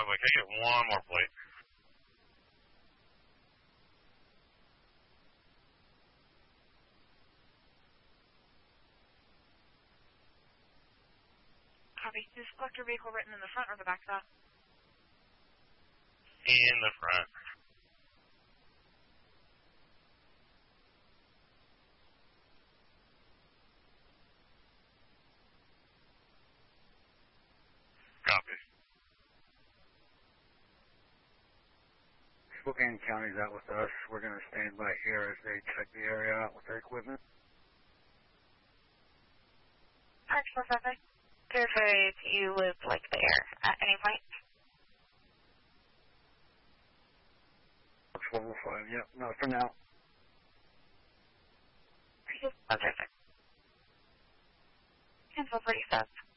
was like, hey, get one more plate. Copy. Is collector vehicle written in the front or the back stop? In the front. Copy. Spokane County's out with us. We're going to stand by here as they check the area out with their equipment. Actual traffic. Verify if you live like there at any point. 1205, yep, not for now. Perfect. Cancel 47.